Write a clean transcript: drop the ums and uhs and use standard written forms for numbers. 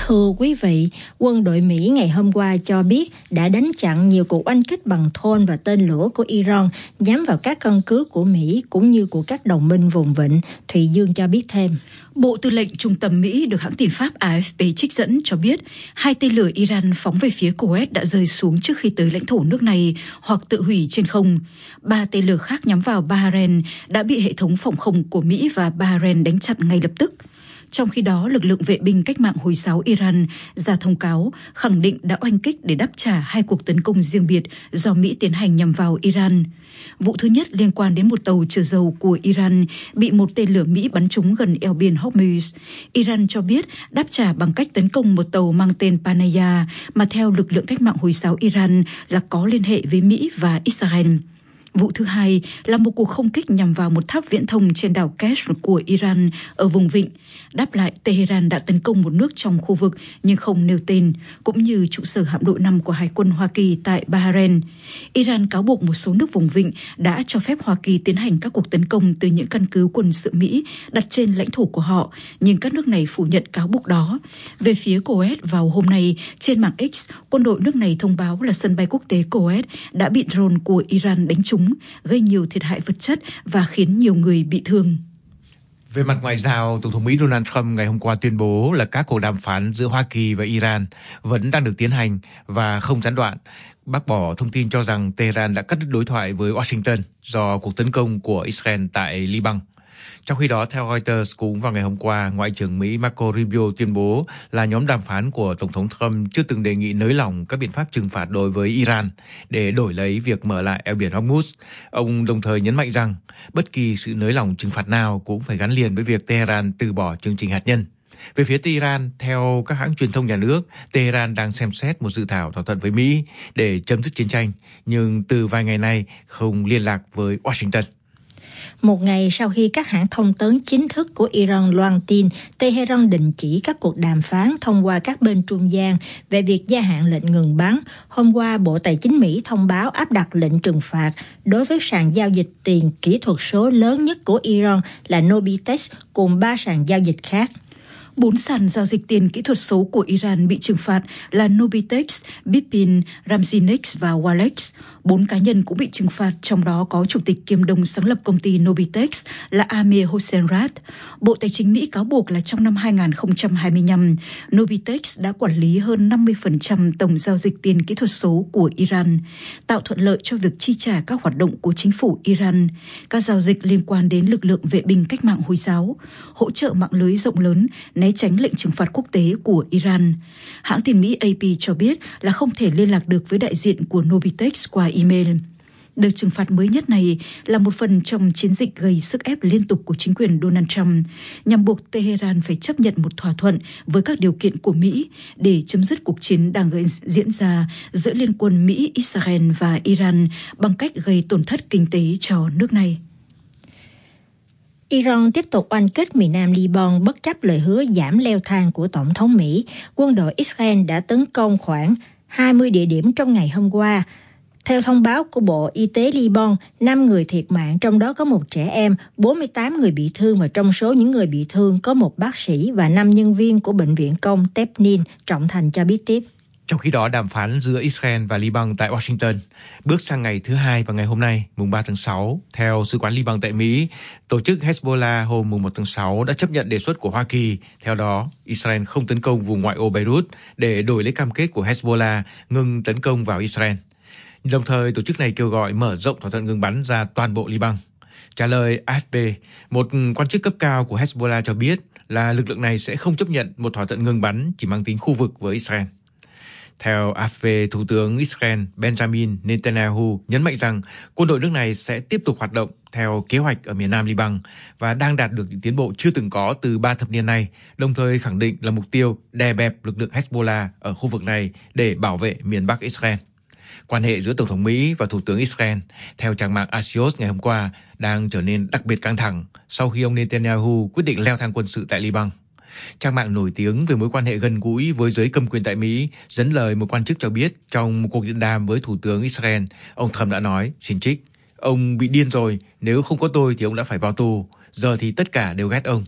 Thưa quý vị, quân đội Mỹ ngày hôm qua cho biết đã đánh chặn nhiều cuộc oanh kích bằng drone và tên lửa của Iran nhắm vào các căn cứ của Mỹ cũng như của các đồng minh vùng vịnh. Thụy Dương cho biết thêm. Bộ Tư lệnh Trung tâm Mỹ được hãng tin Pháp AFP trích dẫn cho biết 2 tên lửa Iran phóng về phía Kuwait đã rơi xuống trước khi tới lãnh thổ nước này hoặc tự hủy trên không. 3 tên lửa khác nhắm vào Bahrain đã bị hệ thống phòng không của Mỹ và Bahrain đánh chặn ngay lập tức. Trong khi đó, lực lượng vệ binh cách mạng Hồi giáo Iran ra thông cáo khẳng định đã oanh kích để đáp trả 2 cuộc tấn công riêng biệt do Mỹ tiến hành nhằm vào Iran. Vụ thứ nhất liên quan đến một tàu chở dầu của Iran bị một tên lửa Mỹ bắn trúng gần eo biển Hormuz. Iran cho biết đáp trả bằng cách tấn công một tàu mang tên Panaya mà theo lực lượng cách mạng Hồi giáo Iran là có liên hệ với Mỹ và Israel. Vụ thứ hai là một cuộc không kích nhằm vào một tháp viễn thông trên đảo Kerch của Iran ở vùng vịnh. Đáp lại, Tehran đã tấn công một nước trong khu vực nhưng không nêu tên, cũng như trụ sở hạm đội 5 của Hải quân Hoa Kỳ tại Bahrain. Iran cáo buộc một số nước vùng vịnh đã cho phép Hoa Kỳ tiến hành các cuộc tấn công từ những căn cứ quân sự Mỹ đặt trên lãnh thổ của họ, nhưng các nước này phủ nhận cáo buộc đó. Về phía Kuwait, vào hôm nay, trên mạng X, quân đội nước này thông báo là sân bay quốc tế Kuwait đã bị drone của Iran đánh trúng, gây nhiều thiệt hại vật chất và khiến nhiều người bị thương. Về mặt ngoại giao, Tổng thống Mỹ Donald Trump ngày hôm qua tuyên bố là các cuộc đàm phán giữa Hoa Kỳ và Iran vẫn đang được tiến hành và không gián đoạn, bác bỏ thông tin cho rằng Tehran đã cắt đứt đối thoại với Washington do cuộc tấn công của Israel tại Liban. Trong khi đó, theo Reuters, cũng vào ngày hôm qua, Ngoại trưởng Mỹ Marco Rubio tuyên bố là nhóm đàm phán của Tổng thống Trump chưa từng đề nghị nới lỏng các biện pháp trừng phạt đối với Iran để đổi lấy việc mở lại eo biển Hormuz. Ông đồng thời nhấn mạnh rằng bất kỳ sự nới lỏng trừng phạt nào cũng phải gắn liền với việc Tehran từ bỏ chương trình hạt nhân. Về phía Iran, theo các hãng truyền thông nhà nước, Tehran đang xem xét một dự thảo thỏa thuận với Mỹ để chấm dứt chiến tranh, nhưng từ vài ngày nay không liên lạc với Washington. Một ngày sau khi các hãng thông tấn chính thức của Iran loan tin Tehran đình chỉ các cuộc đàm phán thông qua các bên trung gian về việc gia hạn lệnh ngừng bắn, hôm qua Bộ Tài chính Mỹ thông báo áp đặt lệnh trừng phạt đối với sàn giao dịch tiền kỹ thuật số lớn nhất của Iran là Nobitex cùng 3 sàn giao dịch khác. 4 sàn giao dịch tiền kỹ thuật số của Iran bị trừng phạt là Nobitex, Bipin, Ramzinex và Walex. 4 cá nhân cũng bị trừng phạt, trong đó có chủ tịch kiêm đồng sáng lập công ty Nobitex là Amir Hossein-Rath. Bộ Tài chính Mỹ cáo buộc là trong năm 2025, Nobitex đã quản lý hơn 50% tổng giao dịch tiền kỹ thuật số của Iran, tạo thuận lợi cho việc chi trả các hoạt động của chính phủ Iran, các giao dịch liên quan đến lực lượng vệ binh cách mạng Hồi giáo, hỗ trợ mạng lưới rộng lớn, né tránh lệnh trừng phạt quốc tế của Iran. Hãng tin Mỹ AP cho biết là không thể liên lạc được với đại diện của Nobitex qua email. Đợt trừng phạt mới nhất này là một phần trong chiến dịch gây sức ép liên tục của chính quyền Donald Trump nhằm buộc Tehran phải chấp nhận một thỏa thuận với các điều kiện của Mỹ để chấm dứt cuộc chiến đang diễn ra giữa liên quân Mỹ, Israel và Iran bằng cách gây tổn thất kinh tế cho nước này. Iran tiếp tục oanh kích miền nam Liban bất chấp lời hứa giảm leo thang của Tổng thống Mỹ. Quân đội Israel đã tấn công khoảng 20 địa điểm trong ngày hôm qua. Theo thông báo của Bộ Y tế Liban, 5 người thiệt mạng, trong đó có một trẻ em, 48 người bị thương và trong số những người bị thương có một bác sĩ và 5 nhân viên của Bệnh viện Công Tepnin, Trọng Thành cho biết tiếp. Trong khi đó, đàm phán giữa Israel và Liban tại Washington bước sang ngày thứ hai và ngày hôm nay, mùng 3 tháng 6, theo Sứ quán Liban tại Mỹ, tổ chức Hezbollah hôm mùng 1 tháng 6 đã chấp nhận đề xuất của Hoa Kỳ. Theo đó, Israel không tấn công vùng ngoại ô Beirut để đổi lấy cam kết của Hezbollah ngừng tấn công vào Israel. Đồng thời, tổ chức này kêu gọi mở rộng thỏa thuận ngừng bắn ra toàn bộ Liban. Trả lời AFP, một quan chức cấp cao của Hezbollah cho biết là lực lượng này sẽ không chấp nhận một thỏa thuận ngừng bắn chỉ mang tính khu vực với Israel. Theo AFP, Thủ tướng Israel Benjamin Netanyahu nhấn mạnh rằng quân đội nước này sẽ tiếp tục hoạt động theo kế hoạch ở miền nam Liban và đang đạt được những tiến bộ chưa từng có từ 3 thập niên nay, đồng thời khẳng định là mục tiêu đè bẹp lực lượng Hezbollah ở khu vực này để bảo vệ miền Bắc Israel. Quan hệ giữa Tổng thống Mỹ và Thủ tướng Israel, theo trang mạng Axios ngày hôm qua, đang trở nên đặc biệt căng thẳng sau khi ông Netanyahu quyết định leo thang quân sự tại Liban. Trang mạng nổi tiếng về mối quan hệ gần gũi với giới cầm quyền tại Mỹ dẫn lời một quan chức cho biết trong một cuộc điện đàm với Thủ tướng Israel, ông Trump đã nói, xin trích, ông bị điên rồi, nếu không có tôi thì ông đã phải vào tù, giờ thì tất cả đều ghét ông.